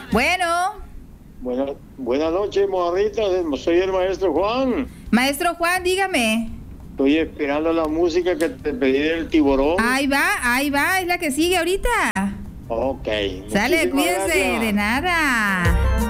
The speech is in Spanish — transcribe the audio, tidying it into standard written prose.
Bueno, Buenas noches, morrita. Soy el maestro Juan. maestro Juan, dígame. Estoy esperando la música que te pedí del tiburón. Ahí va, es la que sigue ahorita. Ok. Sale, Muchísimas cuídese, gracias. de nada.